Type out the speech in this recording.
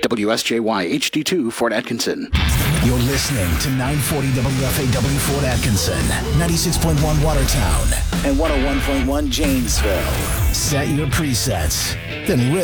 WSJY HD2 Fort Atkinson. You're listening to 940 WFAW Fort Atkinson, 96.1 Watertown, and 101.1 Janesville. Set your presets, then riff